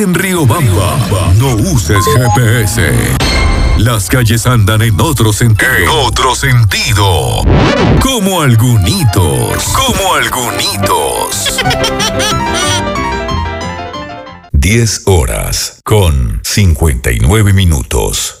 En Riobamba, no uses GPS. Las calles andan en otro sentido. En otro sentido. Como algunitos. Como algunitos. 10 horas con 59 minutos.